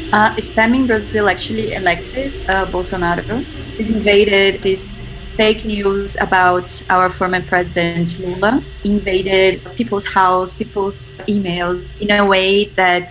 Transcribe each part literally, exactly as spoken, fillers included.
Uh, spamming Brazil actually elected uh, Bolsonaro. He's invaded this fake news about our former president Lula, invaded people's house, people's emails in a way that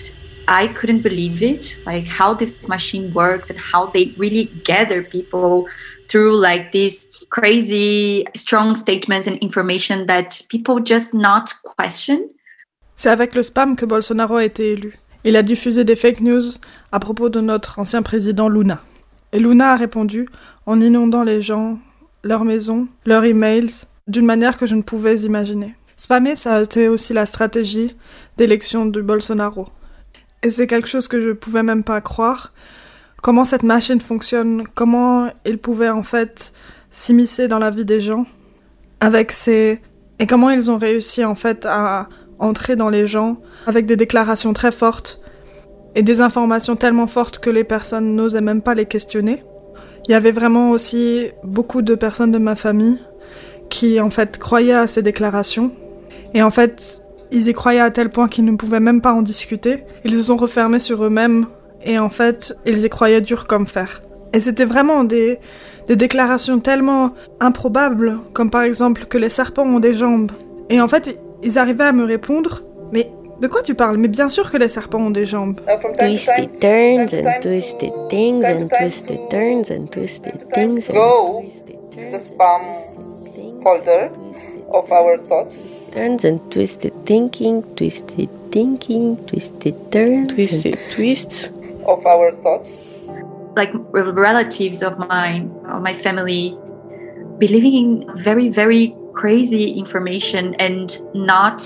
I couldn't believe it, like how this machine works and how they really gather people through like these crazy strong statements and information that people just not question. C'est avec le spam que Bolsonaro a été élu. Il a diffusé des fake news à propos de notre ancien président Lula. Et Lula a répondu en inondant les gens, leurs maisons, leurs emails, d'une manière que je ne pouvais imaginer. Spammer, ça a été aussi la stratégie d'élection de Bolsonaro. Et c'est quelque chose que je ne pouvais même pas croire. Comment cette machine fonctionne, comment il pouvait en fait s'immiscer dans la vie des gens avec ces... Et comment ils ont réussi en fait à entrer dans les gens avec des déclarations très fortes et des informations tellement fortes que les personnes n'osaient même pas les questionner. Il y avait vraiment aussi beaucoup de personnes de ma famille qui en fait croyaient à ces déclarations. Et en fait, ils y croyaient à tel point qu'ils ne pouvaient même pas en discuter. Ils se sont refermés sur eux-mêmes et en fait, ils y croyaient dur comme fer. Et c'était vraiment des, des déclarations tellement improbables, comme par exemple que les serpents ont des jambes. Et en fait, ils arrivaient à me répondre, mais de quoi tu parles? Mais bien sûr que les serpents ont des jambes. Twisted turns and twisted things and twisted turns and twisted things and go to the spam folder of our thoughts. Turns and twisted thinking, twisted thinking, twisted turns, twisted twists of our thoughts. Like relatives of mine, of my family, believing in very, very crazy information and not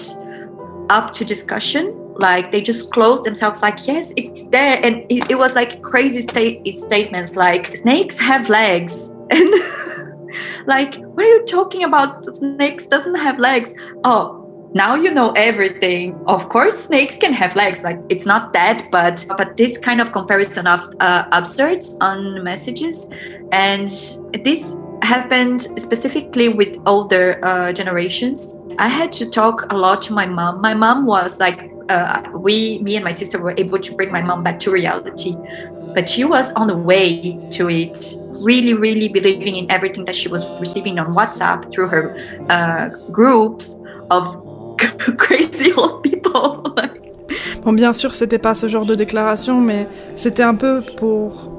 up to discussion. Like they just closed themselves like, yes, it's there. And it, it was like crazy state statements like snakes have legs. And like, what are you talking about? Snakes doesn't have legs. Oh, now you know everything. Of course, snakes can have legs. Like it's not that, but but this kind of comparison of uh, absurds on messages, and this happened specifically with older uh, generations. I had to talk a lot to my mom. My mom was like, uh, we, me and my sister were able to bring my mom back to reality, but she was on the way to it. Really, really believing in everything that she was receiving on WhatsApp through her uh, groups of crazy old people. Bon, bien sûr, c'était pas ce genre de déclaration, mais c'était un peu pour